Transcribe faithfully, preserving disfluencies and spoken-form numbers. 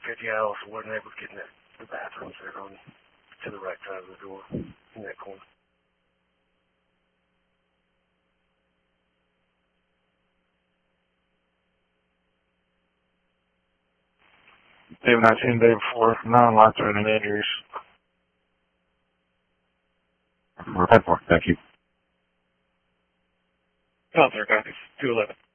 fifty, I also wasn't able to get in that, the bathrooms there on to the right side of the door in that corner. Day nineteen, day before, non-life-threatening injuries. Report for. Thank you. Oh, there, guys. two eleven.